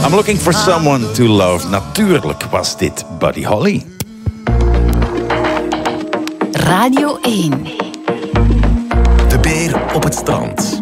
I'm looking for someone to love. Natuurlijk was dit Buddy Holly. Radio 1. De beer op het strand.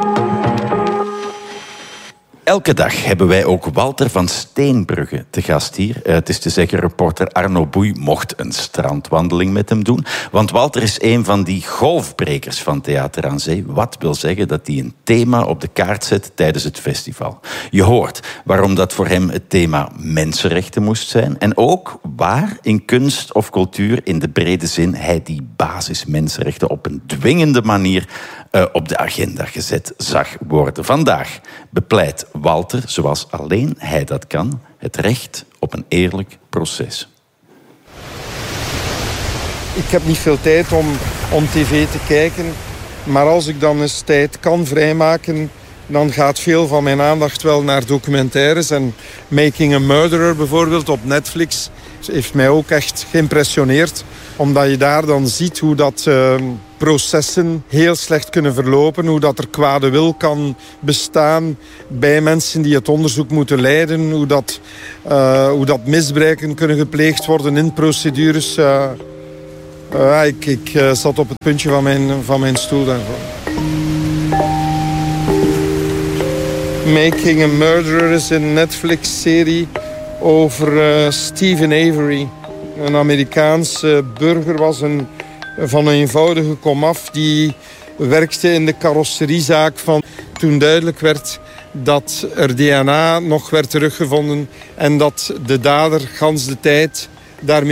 Elke dag hebben wij ook Walter van Steenbrugge te gast hier. Het is te zeggen, reporter Arno Boei mocht een strandwandeling met hem doen. Want Walter is een van die golfbrekers van Theater aan Zee. Wat wil zeggen dat hij een thema op de kaart zet tijdens het festival. Je hoort waarom dat voor hem het thema mensenrechten moest zijn. En ook waar in kunst of cultuur in de brede zin hij die basismensenrechten op een dwingende manier op de agenda gezet zag worden. Vandaag bepleit Walter, zoals alleen hij dat kan, het recht op een eerlijk proces. Ik heb niet veel tijd om tv te kijken, maar als ik dan eens tijd kan vrijmaken, dan gaat veel van mijn aandacht wel naar documentaires. En Making a Murderer bijvoorbeeld op Netflix heeft mij ook echt geïmpressioneerd, omdat je daar dan ziet hoe dat processen heel slecht kunnen verlopen, hoe dat er kwade wil kan bestaan bij mensen die het onderzoek moeten leiden, hoe dat misbruiken kunnen gepleegd worden in procedures. Ik zat op het puntje van mijn stoel daarvan. Making a Murderer is een Netflix-serie over Stephen Avery. Een Amerikaanse burger, was van een eenvoudige komaf die werkte in de carrosseriezaak van toen duidelijk werd dat er DNA nog werd teruggevonden en dat de dader gans de tijd daarmee